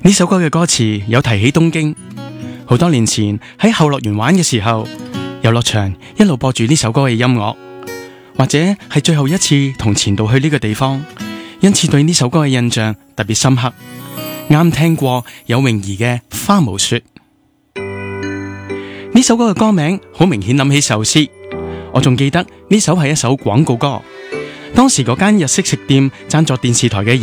呢首歌嘅歌詞有提起東京，好多年前喺後樂園玩嘅時候，遊樂場一路播住呢首歌嘅音樂，或者係最後一次同前度去呢個地方，因此對呢首歌嘅印象特別深刻。啱聽過有泳兒嘅《花無雪》，呢首歌嘅歌名好明顯諗起壽司，我仲記得呢首係一首廣告歌，當時嗰間日式食店贊助電視台嘅